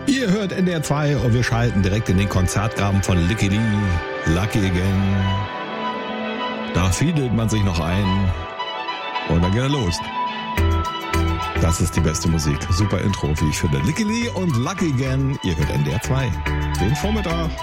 Ihr hört NDR 2 und wir schalten direkt in den Konzertgraben von Licky Lee, Lucky Again. Da fiedelt man sich noch ein und dann geht er los. Das ist die beste Musik. Super Intro, wie ich finde. Licky Lee und Lucky Again. Ihr hört NDR 2. Den Vormittag.